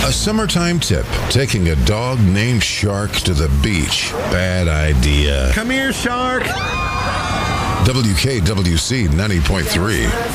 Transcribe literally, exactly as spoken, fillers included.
A summertime tip. Taking a dog named Shark to the beach. Bad idea. Come here, Shark. W K W C ninety point three.